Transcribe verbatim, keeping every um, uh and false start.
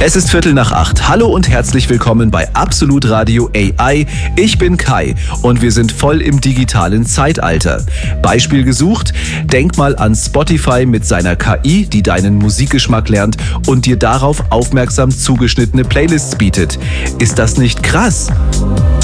Es ist Viertel nach acht. Hallo und herzlich willkommen bei Absolut Radio A I. Ich bin Kai und wir sind voll im digitalen Zeitalter. Beispiel gesucht? Denk mal an Spotify mit seiner K I, die deinen Musikgeschmack lernt und dir darauf aufmerksam zugeschnittene Playlists bietet. Ist das nicht krass?